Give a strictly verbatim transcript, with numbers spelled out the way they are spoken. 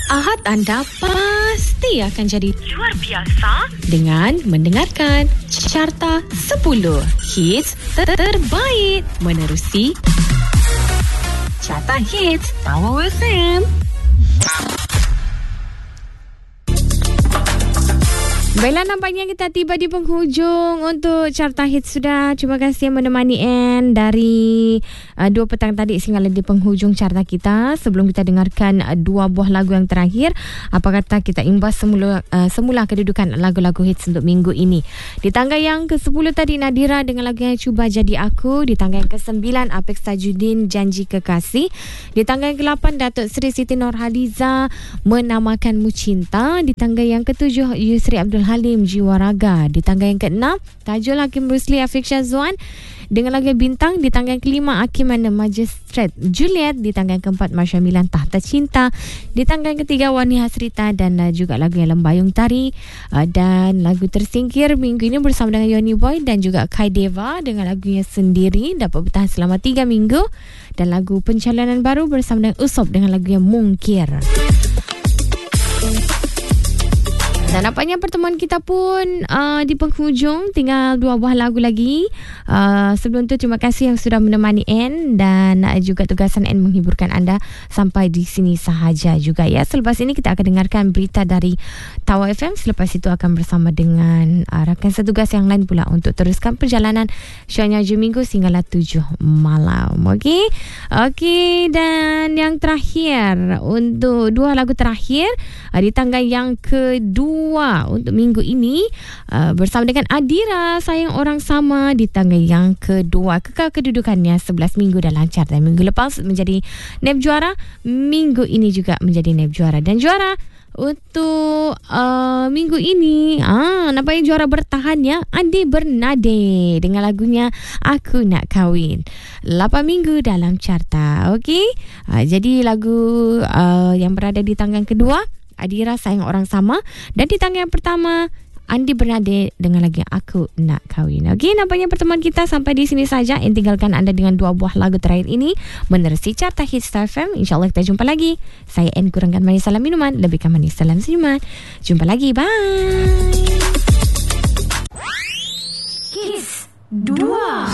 Ahad anda pasti akan jadi luar biasa dengan mendengarkan Carta sepuluh Hits ter- terbaik menerusi Carta Hits Power F M. Baiklah, nampaknya kita tiba di penghujung untuk Carta Hits sudah. Terima kasih yang menemani Anne dari uh, dua petang tadi sehingga di penghujung carta kita. Sebelum kita dengarkan uh, dua buah lagu yang terakhir, apa kata kita imbas semula uh, semula kedudukan lagu-lagu hits untuk minggu ini. Di tangga yang ke sepuluh tadi Nadira dengan lagu yang Cuba Jadi Aku. Di tangga yang ke sembilan Apex Tajuddin Janji Kekasih. Di tangga yang ke lapan Datuk Seri Siti Nurhaliza Menamakanmu Cinta. Di tangga yang ke tujuh Yusri Abdul Halim Jiwa Raga. Di tangga yang keenam Tajul Hakim Rusli Afiq Syazwan dengan lagu Bintang. Di tangga yang kelima Hakim and the Magistrate Juliet. Di tangga yang keempat Marsha Milan Tahta Cinta. Di tangga yang ketiga Wani Hasrita dan uh, juga lagu yang Lembayung Tari. Uh, dan lagu tersingkir minggu ini bersama dengan Yoni Boy dan juga Kai Deva dengan lagunya Sendiri dapat bertahan selama tiga minggu. Dan lagu pencalonan baru bersama dengan Usop dengan lagunya Mungkir. Dan nampaknya pertemuan kita pun uh, di penghujung. Tinggal dua buah lagu lagi. Uh, sebelum tu terima kasih yang sudah menemani Anne. Dan uh, juga tugasan Anne menghiburkan anda sampai di sini sahaja juga ya. Selepas ini kita akan dengarkan berita dari Tawa F M. Selepas itu akan bersama dengan uh, rakan setugas yang lain pula untuk teruskan perjalanan Syahnya Hujung Minggu sehinggalah tujuh malam. Okey. Okey, dan yang terakhir untuk dua lagu terakhir uh, di tangga yang kedua untuk minggu ini uh, bersama dengan Adira Sayang Orang Sama di tangga yang kedua, kekal kedudukannya sebelas minggu dalam carta. Minggu lepas menjadi naib juara, minggu ini juga menjadi naib juara. Dan juara untuk uh, minggu ini ah, nampaknya juara bertahan ya, Andi Bernade dengan lagunya Aku Nak Kahwin, lapan minggu dalam carta. Okey, uh, jadi lagu uh, yang berada di tangga yang kedua Adira Sayang Orang Sama. Dan di tangga yang pertama Andi Bernade dengan lagu Aku Nak Kahwin. Okey, nampaknya pertemuan kita sampai di sini saja. Yang tinggalkan anda dengan dua buah lagu terakhir ini menerusi Carta Hits Star F M. InsyaAllah kita jumpa lagi. Saya N kurangkan manis salam minuman, lebihkan manis salam senyuman. Jumpa lagi, bye. Kiss dua